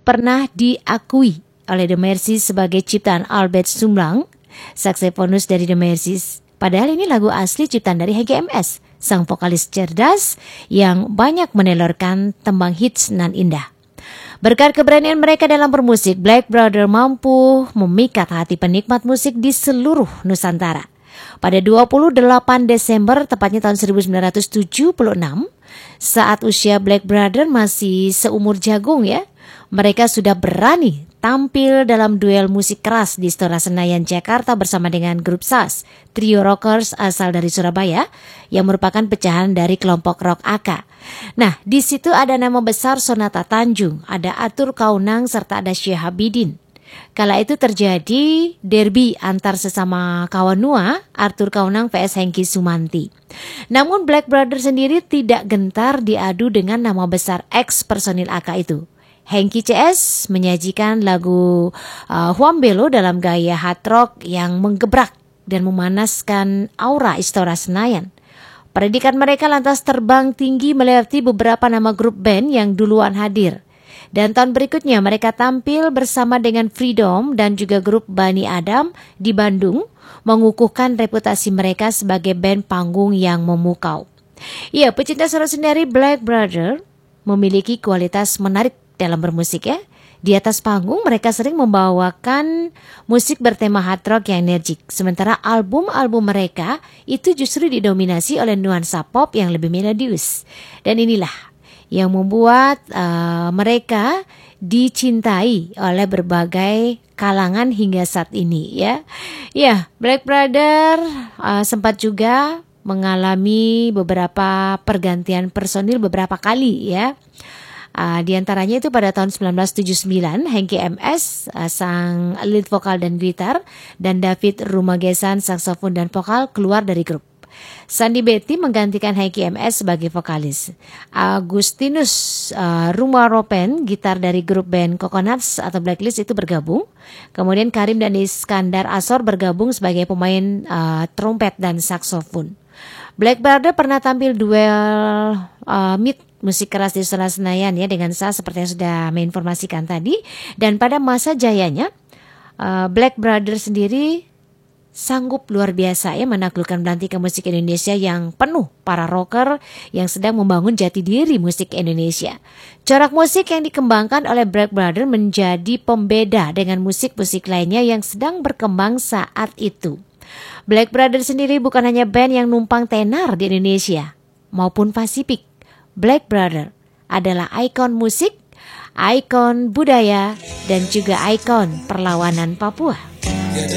pernah diakui oleh The Mercies sebagai ciptaan Albert Sumlang, saksofonus dari The Mercies. Padahal ini lagu asli ciptaan dari HGMS, sang vokalis cerdas yang banyak menelurkan tembang hits nan indah. Berkat keberanian mereka dalam bermusik, Black Brother mampu memikat hati penikmat musik di seluruh Nusantara. Pada 28 Desember, tepatnya tahun 1976, saat usia Black Brother masih seumur jagung ya, mereka sudah berani tampil dalam duel musik keras di Istora Senayan, Jakarta bersama dengan grup SAS, trio rockers asal dari Surabaya yang merupakan pecahan dari kelompok rock AK. Nah, di situ ada nama besar Sonata Tanjung, ada Atur Kaunang serta ada Syekh Habibin. Kala itu terjadi derby antar sesama kawan Nua, Arthur Kaunang vs Hengki Sumanti. Namun Black Brother sendiri tidak gentar diadu dengan nama besar ex personil AK itu. Hengki CS menyajikan lagu Huambelo dalam gaya hard rock yang menggebrak dan memanaskan aura Istora Senayan. Predikat mereka lantas terbang tinggi melewati beberapa nama grup band yang duluan hadir. Dan tahun berikutnya mereka tampil bersama dengan Freedom dan juga grup Bani Adam di Bandung, mengukuhkan reputasi mereka sebagai band panggung yang memukau. Ya, pecinta suara sendiri Black Brother memiliki kualitas menarik dalam bermusik ya. Di atas panggung mereka sering membawakan musik bertema hard rock yang energik. Sementara album-album mereka itu justru didominasi oleh nuansa pop yang lebih melodius. Dan inilah yang membuat mereka dicintai oleh berbagai kalangan hingga saat ini ya. Ya, Black Brother sempat juga mengalami beberapa pergantian personil beberapa kali ya. Di antaranya itu pada tahun 1979 Hengki MS sang lead vokal dan gitar dan David Rumagesan saksofon dan vokal keluar dari grup. Sandi Betty menggantikan Hengki MS sebagai vokalis. Agustinus Rumaropen, gitar dari grup band Coconuts atau Blacklist itu bergabung. Kemudian Karim dan Iskandar Asor bergabung sebagai pemain trompet dan saksofon. Black Brother pernah tampil duel meet musik keras di Istora Senayan ya dengan SAS seperti yang sudah menginformasikan tadi. Dan pada masa jayanya Black Brother sendiri sanggup luar biasa ya menaklukkan belantika musik Indonesia yang penuh para rocker yang sedang membangun jati diri musik Indonesia. Corak musik yang dikembangkan oleh Black Brother menjadi pembeda dengan musik-musik lainnya yang sedang berkembang saat itu. Black Brother sendiri bukan hanya band yang numpang tenar di Indonesia maupun Pasifik. Black Brother adalah ikon musik, ikon budaya, dan juga ikon perlawanan Papua.